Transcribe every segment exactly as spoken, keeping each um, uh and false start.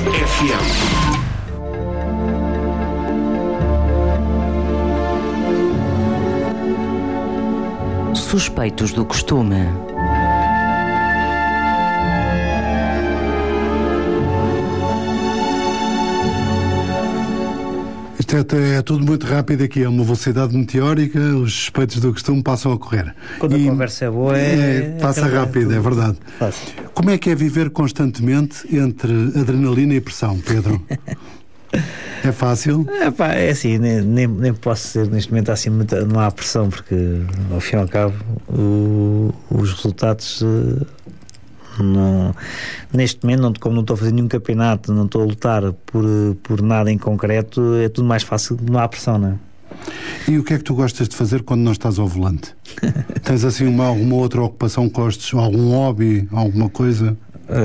F M. Suspeitos do costume. Isto é, é tudo muito rápido aqui, é uma velocidade meteórica, os suspeitos do costume passam a correr. Quando e a conversa é boa, é, é, passa é rápido, é, é verdade. Fácil. Como é que é viver constantemente entre adrenalina e pressão, Pedro? É fácil? É, pá, é assim, nem, nem, nem posso dizer neste momento assim, não há pressão, porque ao fim e ao cabo o, os resultados uh, não, neste momento, não, como não estou a fazer nenhum campeonato, não estou a lutar por, por nada em concreto, é tudo mais fácil, não há pressão, não é? E o que é que tu gostas de fazer quando não estás ao volante? Tens assim uma, alguma outra ocupação que gostes, algum hobby, alguma coisa?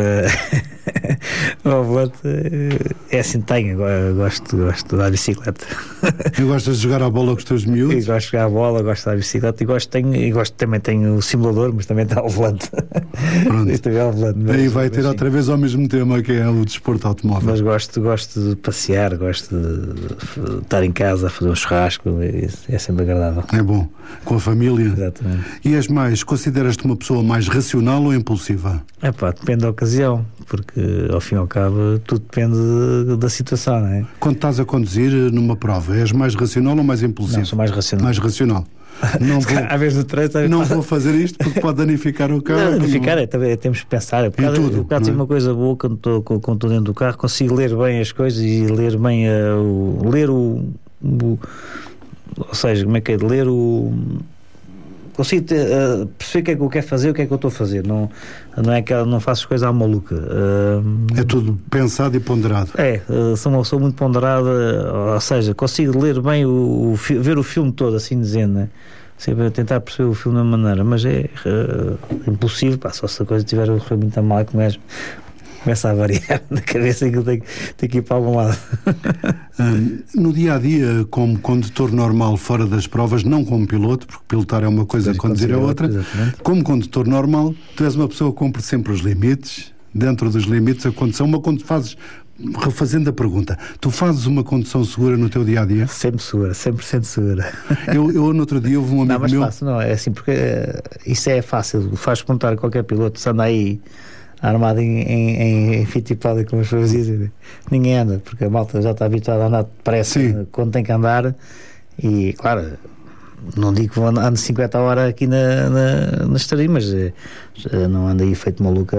Uh, ao volante é assim, tenho, gosto, gosto de dar bicicleta. E gostas de jogar a bola com os teus miúdos? Eu gosto de jogar a bola, gosto de dar bicicleta e gosto, tenho, e gosto também tenho o simulador, mas também está ao volante. Pronto. É ao volante, mas, aí vai ter mas, outra vez ao mesmo tema, que é o desporto automóvel. Mas gosto, gosto de passear, gosto de, de estar em casa a fazer um churrasco, é, é sempre agradável. É bom, com a família. Exatamente. E és mais, consideras-te uma pessoa mais racional ou impulsiva? É pá, depende da ocasião, porque ao fim e ao cabo tudo depende da situação, não é? Quando estás a conduzir numa prova, és mais racional ou mais impulsivo? Não, sou mais racional. Mais racional. Não vou, à vez do trânsito, não vou fazer isto porque pode danificar o carro. Não, danificar não... é, também temos que pensar. É, por causa, tudo, por causa de uma coisa boa, quando estou, quando estou dentro do carro, consigo ler bem as coisas e ler bem uh, o, ler o, o ou seja, como é que é? Ler o consigo ter, uh, perceber o que é que eu quero fazer, o que é que eu estou a fazer. Não, não é que eu não faço coisa à maluca. Uh, é tudo pensado e ponderado. É, uh, sou uma pessoa muito ponderada, ou seja, consigo ler bem, o, o ver o filme todo, assim dizendo, né? Sempre tentar perceber o filme da maneira, mas é uh, impossível, pá, só se a coisa estiver a correr muito mal, começa, começa a variar na cabeça e que tem, tem que ir para algum lado. Um, no dia a dia, como condutor normal fora das provas, não como piloto, porque pilotar é uma coisa, conduzir é outra, exatamente. Como condutor normal, tu és uma pessoa que cumpre sempre os limites, dentro dos limites a condução, mas quando fazes, refazendo a pergunta, tu fazes uma condução segura no teu dia a dia? Sempre segura, cem por cento segura. Eu, eu no outro dia houve um amigo não, mas meu. Fácil, não, é assim, porque uh, isso é fácil, faz contar qualquer piloto, se anda aí armado em, em, em Fittipaldi, como as pessoas dizem, ninguém anda, porque a malta já está habituada a andar depressa quando tem que andar, e claro, não digo que ando cinquenta a hora aqui na, na, na estrada, mas não ando aí feito maluca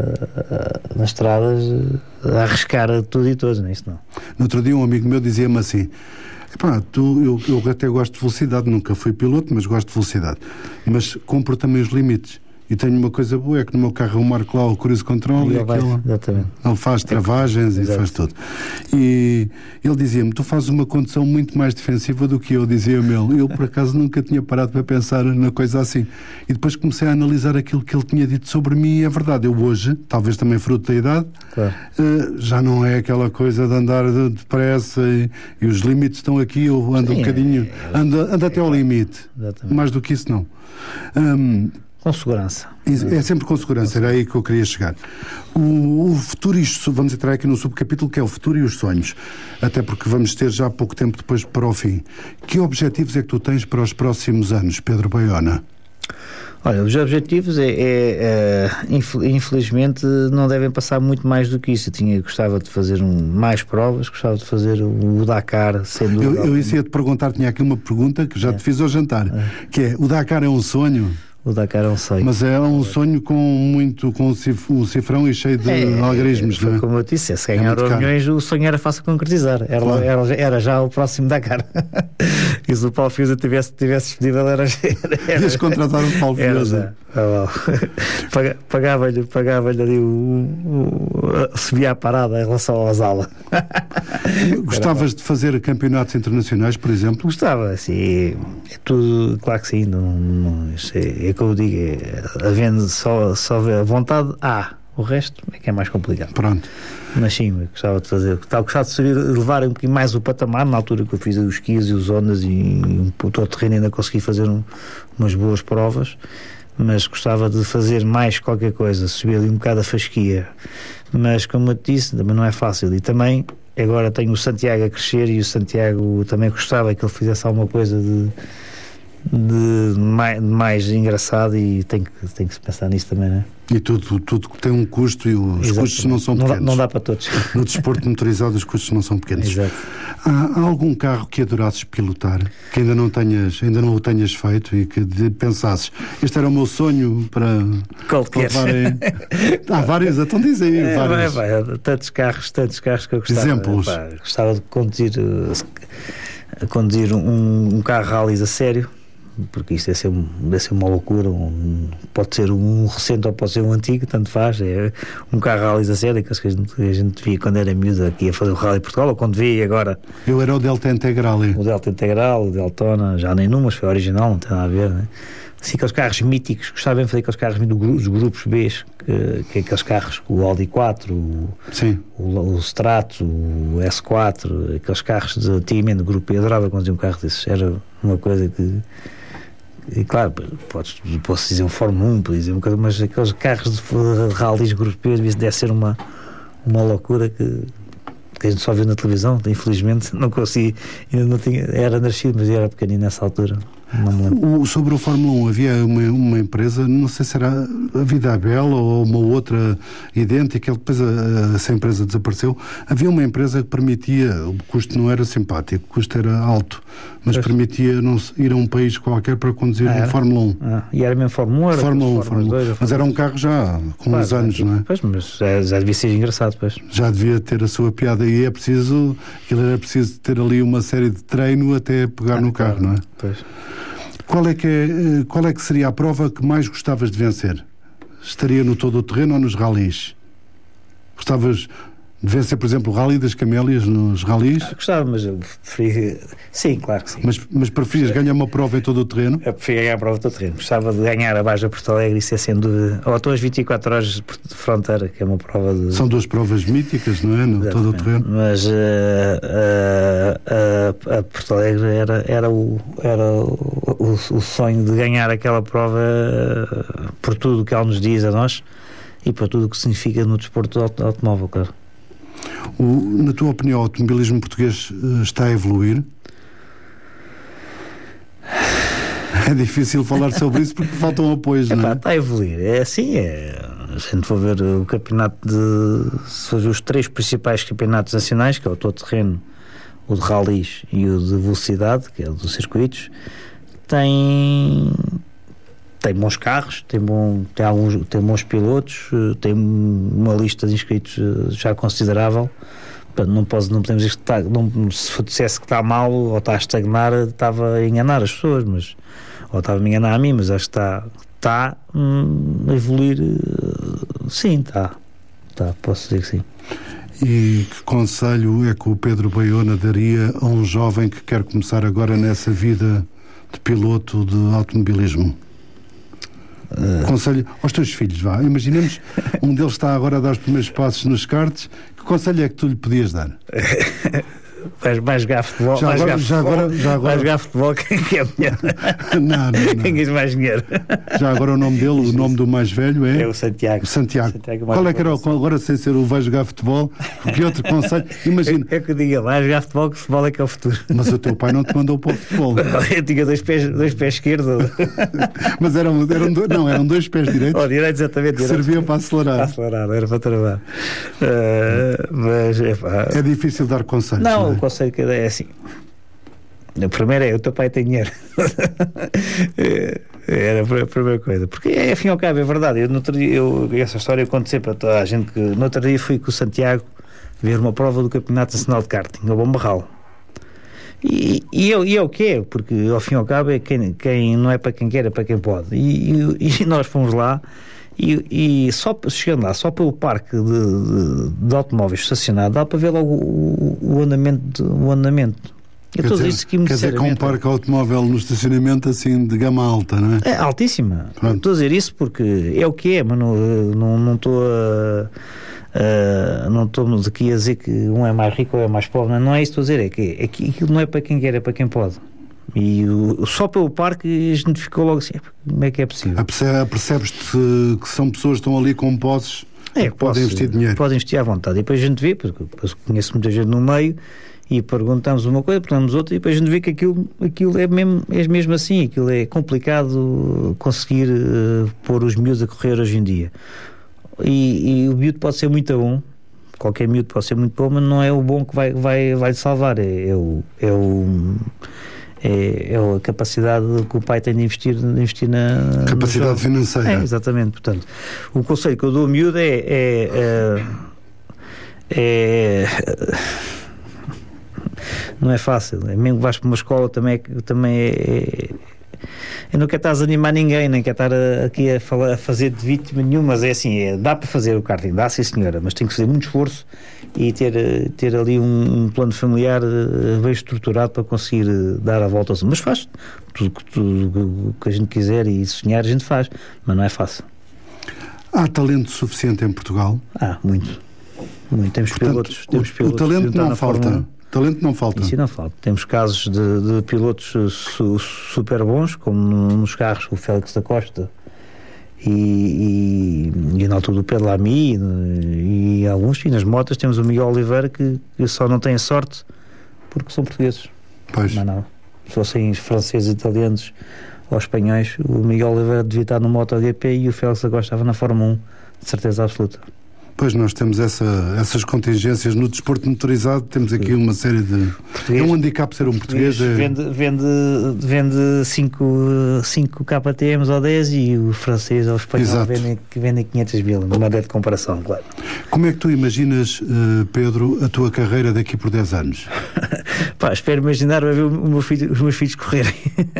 nas estradas a arriscar tudo e todos, não é isso não. No outro dia um amigo meu dizia-me assim: epá, tu, eu, eu até gosto de velocidade, nunca fui piloto, mas gosto de velocidade, mas cumpro também os limites. E tenho uma coisa boa, é que no meu carro eu marco lá o cruise control e, e aquilo, ele faz travagens é, e exato. Faz tudo. E ele dizia-me, tu fazes uma condução muito mais defensiva do que eu, dizia-me ele. Eu, por acaso, nunca tinha parado para pensar na coisa assim. E depois comecei a analisar aquilo que ele tinha dito sobre mim e é verdade. Eu hoje, talvez também fruto da idade, claro. uh, já não é aquela coisa de andar depressa e, e os limites estão aqui, eu ando Sim, um bocadinho, é, é, ando, ando é, até ao limite. Exatamente. Mais do que isso, não. Um, Com segurança. É sempre com segurança, era aí que eu queria chegar. O, o futuro, e vamos entrar aqui no subcapítulo que é o futuro e os sonhos, até porque vamos ter já pouco tempo depois para o fim. Que objetivos é que tu tens para os próximos anos, Pedro Baiona? Olha, os objetivos é, é, é infelizmente não devem passar muito mais do que isso. Eu tinha, gostava de fazer um, mais provas, gostava de fazer o, o Dakar, sendo... Eu, eu ia te perguntar, tinha aqui uma pergunta que já é. te fiz ao jantar, é. que é, o Dakar é um sonho? O Dakar é um sonho. Mas é um sonho com muito, com o cifrão e cheio de é, algarismos, não é? Como eu disse, se ganhar é milhões, o sonho era fácil concretizar. Era, claro. era, era já o próximo Dakar. E se o Paulo Fiusa tivesse, tivesse pedido, ele era... era Ias contratar o Paulo Fiusa. Ah, pagava-lhe pagava-lhe ali o, o, o subia a parada em relação ao Asala. Gostavas de fazer campeonatos internacionais, por exemplo? Gostava, sim, é tudo, claro que sim, não, não, é, é como eu digo, é, havendo só, só a vontade, há, o resto é que é mais complicado. Pronto. Mas sim, gostava de fazer, gostava de subir, levar um bocadinho mais o patamar, na altura que eu fiz os skis e os ondas e um, todo o terreno ainda consegui fazer um, umas boas provas. mas gostava de fazer mais qualquer coisa, subir ali um bocado a fasquia, mas como eu te disse, também não é fácil. E também agora tenho o Santiago a crescer, e o Santiago também gostava que ele fizesse alguma coisa de, de, mais, de mais engraçado, e tem que, tem que se pensar nisso também, não é? E tudo, tudo que tem um custo, e os Exatamente. Custos não são não pequenos. Dá, não dá para todos. No desporto motorizado os custos não são pequenos. Exato. Há, há algum carro que adorasses pilotar, que ainda não tenhas, ainda não o tenhas feito, e que de, pensasses, este era o meu sonho para... Qual que queres? Há vários, então dizem é, vários. Vai, vai, tantos carros, tantos carros que eu gostava. Exemplos. Pá, gostava de conduzir, uh, conduzir um, um carro rallies a sério, porque isto deve ser, deve ser uma loucura. Um, pode ser um recente ou pode ser um antigo, tanto faz. É um carro rallies a sério, que a gente, a gente via quando era miúdo aqui a fazer o Rally Portugal, ou quando via agora. Eu era o Delta Integral. O Delta Integral, o Deltona, já nem numas, foi original, não tem nada a ver, né? Assim, aqueles carros míticos, gostava de fazer aqueles carros dos grupos B, que, que é aqueles carros, o Audi quatro, o, Sim. o, o Strato, o S quatro, aqueles carros de antigamente do grupo B. Eu adorava conduzir um carro desses, era uma coisa que. E claro, podes, posso dizer um Fórmula um, dizer um bocado, mas aqueles carros de, de rallies europeus deve ser uma, uma loucura que, que a gente só viu na televisão. Infelizmente não consegui, ainda não tinha, era nascido, mas era pequenino nessa altura. O, sobre o Fórmula um, havia uma, uma empresa, não sei se era a Vida Bela ou uma outra idêntica, depois a, essa empresa desapareceu. Havia uma empresa que permitia, o custo não era simpático, o custo era alto, mas pois. permitia não, ir a um país qualquer para conduzir ah, um Fórmula um. Ah, e era mesmo Fórmula um? Era Fórmula um, Fórmula dois, mas era um carro já com claro, uns anos, não é? Pois, mas já, já devia ser engraçado, pois. Já devia ter a sua piada, e é preciso, aquilo era preciso ter ali uma série de treino até pegar ah, no carro, claro, não é? Pois. Qual é, que é, qual é que seria a prova que mais gostavas de vencer? Estaria no todo o terreno ou nos ralis? Gostavas de vencer, por exemplo, o Rally das Camélias nos ralis? Ah, gostava, mas eu preferia... Sim, claro que sim. Mas, mas preferias ganhar uma prova em todo o terreno? Eu preferia ganhar a prova em todo o terreno. Gostava de ganhar a Baja Porto Alegre, isso é sem dúvida. Ou então as vinte e quatro horas de fronteira, que é uma prova de... São duas provas míticas, não é? No Exatamente. Todo o terreno. Mas uh, uh, uh, a Porto Alegre era, era, o, era o, o, o sonho de ganhar aquela prova uh, por tudo o que ela nos diz a nós e por tudo o que significa no desporto auto, automóvel, claro. O, na tua opinião, o automobilismo português uh, está a evoluir? É difícil falar sobre isso porque faltam apoios, é, não é? Pá, está a evoluir, é assim, é, se a gente for ver o campeonato de, se for ver os três principais campeonatos nacionais, que é o todo-terreno, o de ralis e o de velocidade, que é o dos circuitos, tem... tem bons carros, tem, bom, tem, alguns, tem bons pilotos, tem uma lista de inscritos já considerável. Não, pode, não podemos dizer que está, não, se dissesse que está mal ou está a estagnar, estava a enganar as pessoas, mas, ou estava a me enganar a mim, mas acho que está, está hum, a evoluir. Sim, está, está, posso dizer que sim. E que conselho é que o Pedro Baiona daria a um jovem que quer começar agora nessa vida de piloto de automobilismo? Uh... Conselho aos teus filhos, vá. Imaginemos, um deles está agora a dar os primeiros passos nos karts. Que conselho é que tu lhe podias dar? Vais mais jogar futebol, já mais agora, jogar já futebol, agora, já agora... vais jogar futebol, quem quer melhor? Não, não, não. Quem quer mais dinheiro? Já agora o nome dele, o nome do mais velho é? É o Santiago. Santiago. Santiago Qual é que era o, agora sem ser o vai jogar futebol? Que outro conselho? Imagina. É, é que eu digo, vai jogar futebol, que o futebol é que é o futuro. Mas o teu pai não te mandou para o futebol. Eu tinha dois pés, dois pés esquerdos. Mas eram, eram, dois, não, eram dois pés direitos. Oh, direito, exatamente. Que serviam para acelerar. Para acelerar, era para travar. Uh, mas, é, pá. É difícil dar conselhos. Não, não é? O conselho que eu dei é assim. O primeiro é, o teu pai tem dinheiro. Era a primeira coisa. Porque, é, afim ao cabo, é verdade. Eu, no outro dia, eu, essa história eu conto sempre a toda a gente que no outro dia fui com o Santiago ver uma prova do Campeonato Nacional de Karting, ao Bom Barral. E, e, eu, e é o que é, porque ao fim e ao cabo é quem, quem não é para quem quer, é para quem pode. E, e, e nós fomos lá e, e só chegando lá, só pelo parque de, de, de automóveis estacionado, dá para ver logo o, o andamento. O andamento. Quer dizer, isso que quer dizer que há um parque automóvel no estacionamento assim de gama alta, não é? É altíssima. Pronto. Estou a dizer isso porque é o que é, mas não, não, não estou a. Uh, não estou aqui a dizer que um é mais rico ou é mais pobre, não, não é isso que estou a dizer, é que, é que aquilo não é para quem quer, é para quem pode. E o, só pelo parque a gente ficou logo assim, como é que é possível? Percebes-te que são pessoas que estão ali com posses é, que podem investir dinheiro? Podem investir à vontade. E depois a gente vê, porque eu conheço muita gente no meio, e perguntamos uma coisa, perguntamos outra, e depois a gente vê que aquilo, aquilo é, mesmo, é mesmo assim, aquilo é complicado conseguir uh, pôr os miúdos a correr hoje em dia. E, e o miúdo pode ser muito bom, qualquer miúdo pode ser muito bom, mas não é o bom que vai, vai, vai salvar, é, é, o, é, o, é, é a capacidade que o pai tem de investir, de investir na... Capacidade financeira. É, exatamente, portanto, o conselho que eu dou ao miúdo é... é, é, é não é fácil, é mesmo que vais para uma escola também é, também é, eu não quero estar a desanimar ninguém, nem quero estar a, aqui a, falar, a fazer de vítima nenhuma, mas é assim, é, dá para fazer o karting, dá sim senhora, mas tem que fazer muito esforço e ter, ter ali um, um plano familiar bem estruturado para conseguir dar a volta, mas faz tudo, tudo o que a gente quiser e sonhar a gente faz, mas não é fácil. Há talento suficiente em Portugal? Ah, muito, muito. Temos Portanto, pilotos, temos o, pilotos o talento não falta. Talento não falta. Isso não falta. Temos casos de, de pilotos su, super bons, como nos carros o Félix da Costa e, e, e na altura do Pedro Lamy e, e alguns, e nas motas temos o Miguel Oliveira que, que só não tem sorte porque são portugueses. Pois. Não, não. Se fossem franceses, italianos ou espanhóis, o Miguel Oliveira devia estar no MotoGP e o Félix da Costa estava na Fórmula um, de certeza absoluta. Pois, nós temos essa, essas contingências no desporto motorizado, temos aqui uma série de... Português, é um handicap ser um português. É... Vende, vende, vende cinco K T Ms ou dez e o francês ou o espanhol vendem, vendem quinhentos mil, numa ideia de comparação, claro. Como é que tu imaginas, uh, Pedro, a tua carreira daqui por dez anos? Pá, espero imaginar ver o meu filho, os meus filhos correrem.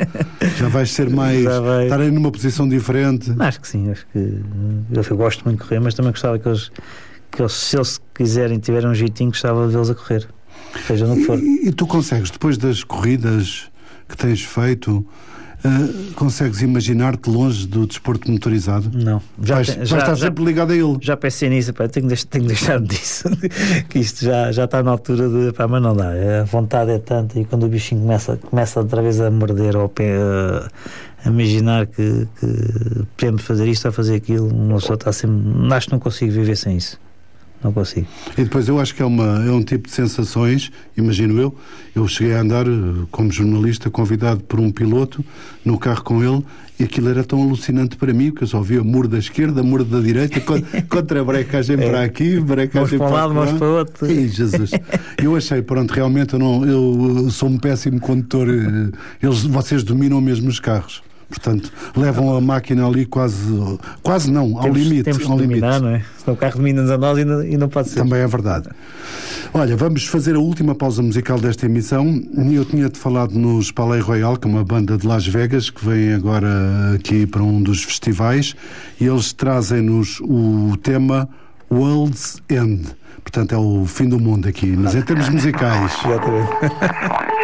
Já vais ser mais... Vai... estarem numa posição diferente? Acho que sim, acho que... Eu, eu gosto muito de correr, mas também gostava que eles... que eles, se eles quiserem, tiverem um jeitinho, gostava de vê-los a correr, seja no que for. E, e tu consegues, depois das corridas que tens feito, uh, consegues imaginar-te longe do desporto motorizado? Não. Já, vais, tem, vais já estar já, sempre ligado a ele. Já pensei nisso, pá, tenho, de, tenho de deixar disso, que isto já, já está na altura de... Pá, mas não dá, a vontade é tanta e quando o bichinho começa, começa outra vez a morder ao pé... A, a imaginar que, que podemos fazer isto ou fazer aquilo, uma pessoa está sempre... Acho que não consigo viver sem isso. Não consigo. E depois eu acho que é, uma, é um tipo de sensações, imagino eu, eu cheguei a andar como jornalista convidado por um piloto no carro com ele e aquilo era tão alucinante para mim, que eu só via muro da esquerda, muro da direita, contra a brecagem é. para aqui, brecagem para, para um lado, para o outro. Ei, Jesus. Eu achei, pronto, realmente eu, não, eu sou um péssimo condutor, eles, vocês dominam mesmo os carros. Portanto, levam a máquina ali quase, quase não, ao temos, limite. Temos ao de dominar, limite. Não é? Senão o carro domina-nos a nós e não, e não pode ser. Também é verdade. Olha, vamos fazer a última pausa musical desta emissão. Eu tinha-te falado nos Palais Royal, que é uma banda de Las Vegas, que vem agora aqui para um dos festivais, e eles trazem-nos o tema World's End. Portanto, é o fim do mundo aqui, mas em termos musicais. Exatamente.